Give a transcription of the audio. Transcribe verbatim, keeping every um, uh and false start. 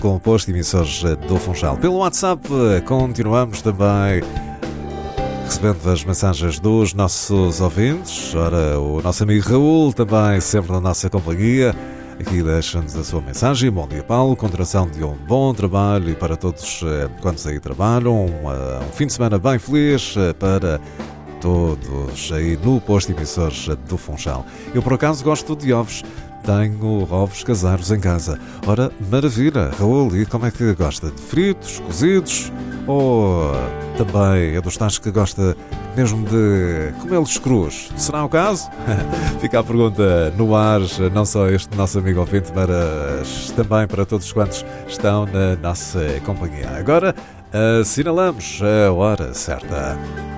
com o posto de emissores do Funchal. Pelo WhatsApp continuamos também recebendo as mensagens dos nossos ouvintes. Ora, o nosso amigo Raul também sempre na nossa companhia. Aqui deixa-nos a sua mensagem. Bom dia, Paulo. Continuação de um bom trabalho e para todos quantos aí trabalham. Um, um fim de semana bem feliz para todos aí no posto de emissores do Funchal. Eu, por acaso, gosto de ovos. Tenho ovos caseiros em casa. Ora, maravilha, Raul, e como é que gosta? De fritos, cozidos? Ou também é dos tais que gosta mesmo de comê-los crus? Será o caso? Fica a pergunta no ar, não só este nosso amigo ouvinte, mas também para todos quantos estão na nossa companhia. Agora, assinalamos a hora certa.